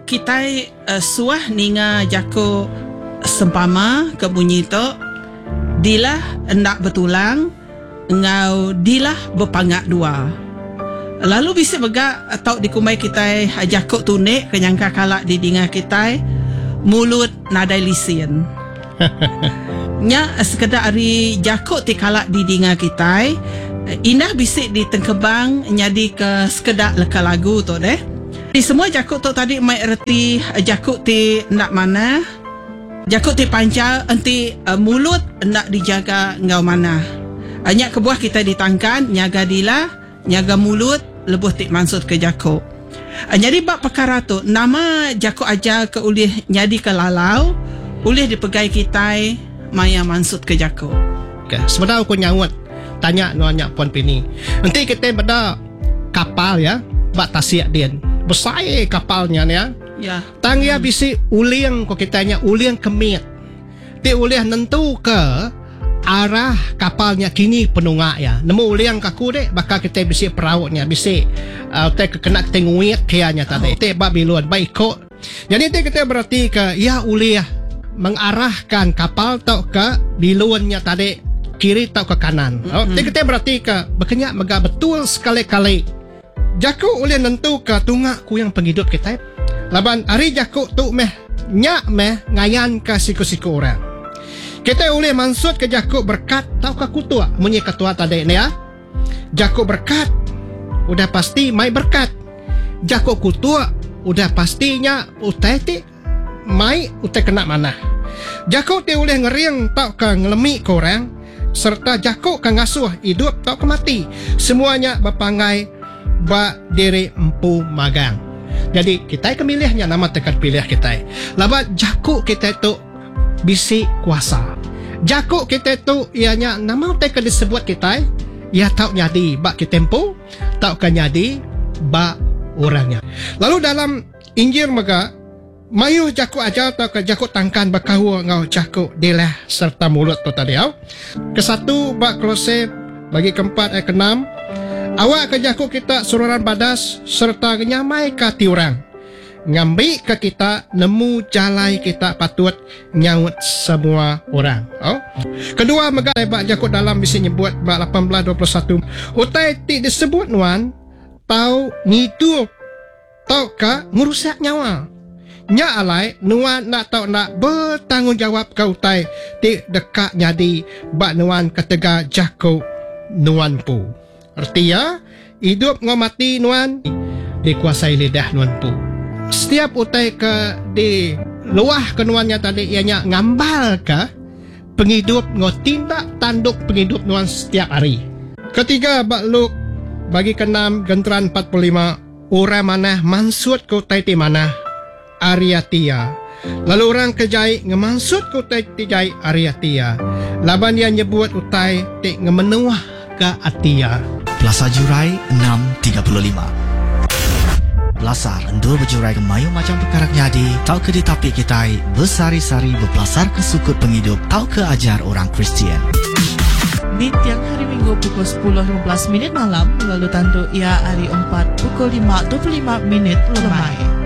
kita suah ninga jako sempama ke bunyi tu dilah hendak bertulang ngau dilah berpangak dua. Lalu bisa begak atau dikumai kita jako tunik kenyangka kalak di dinga kita mulut nadai lisin. Nya sekedar ari jako ti kalak di dinga kita indah bisik di tengkebang nyadi ke sekedar leka lagu tu deh. Di semua jakut tu tadi mai erti jakut ti nak mana, jakut ti pancal enti mulut nak dijaga ngau mana. Banyak kebuah kita ditangkan nyaga dila, nyaga mulut lebuh ti mansut ke jakut. Jadi bab perkara tu nama jakut aja ke ulih nyadi ke lalau, ulih dipegai kita maya mansut ke jakut. Okay. Sebenarnya aku nyawat tanya nuanya Puan Pini. Nanti kita pada kapal ya, bak tasiak dia. Besar kapalnya ya. Ya. Tang ya bisi uliang ko kitanya uliang kemit. Ti uliang nentu ke arah kapalnya kini penungak ya. Nemu uliang kaku dek bakal kita bisi perautnya bisi te kena tenguit kianya tadi. Te Babilon baik. Jadi te kita berarti ke ya uliah mengarahkan kapal tau ke biluannya tadi kiri tau ke kanan. Te kita berarti ke berkenyak mega betul sekali-kali. Jakuk ulih nentu ke tungak ku yang penghidup kita. Laban hari jakuk tu nyak ngayan ke siku-siku orang. Kita ulih mansut ke jakuk berkat tau ke kutua. Munyi ketua tadi ni ya. Jakuk berkat udah pasti mai berkat. Jakuk kutua udah pastinya utai ti mai utai kena mana. Jakuk ti ulih ngeriang tau ke ngelemi ke orang. Serta jakuk ke ngasuh hidup tau ke mati. Semuanya berpangai ba diri empu magang. Jadi kita kemilihnya nama tekan pilih kita. Laba jakuk kita itu bisi kuasa. Jakuk kita itu ianya nama tekan disebut kita ya tau nyadi ba kita empu, tau kan nyadi ba orangnya. Lalu dalam Injil mega mayu jakuk aja tau ke jakuk tangkan bakau ngau jakuk dilah serta mulut tu tadi au. Kesatu ba Kolose bagi keempat ayat ke-6 awak ke jakuk kita sururan badas serta nyamai ke tiurang. Ngambil ke kita nemu jalai kita patut nyaut semua orang. Kedua megak bak jakuk dalam bisa nyebut bak 18:21. Utai ti disebut nuan tau ngidup tau ka merusak nyawa. Nya alai nuan nak tau nak bertanggungjawab ke utai ti dekat nyadi bak nuan ketega jakuk nuan pu. Artinya hidup ngomati nuan dikuasai lidah nuan pu. Setiap utai ke di luah kenuannya tadi ianya ngambal ke penghidup ngotindak tanduk penghidup nuan setiap hari. Ketiga bak Luk bagi ke-6 genteran 45 orang mana mansut ke utai ti mana Ariatia. Lalu orang kejai ngemansut ke utai ti jai Ariatia. Laban dia nyebut utai ti ngemenuah ke Atia. Plaza Jurai 635. Belasar endur berjurai ke mayu macam perkara nyadi, tau ke di tapi kita bersari-sari berpelasar ke sukut penghidup, tau ke ajar orang Kristian. Di tiang hari Minggu pukul 10.15 malam, lalu tandu ia hari 4 pukul 5.25 lemai.